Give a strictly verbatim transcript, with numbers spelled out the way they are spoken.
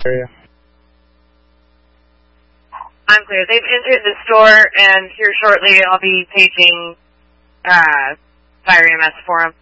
area. I'm clear. They've entered the store, and here shortly I'll be paging uh, Fire E M S for them.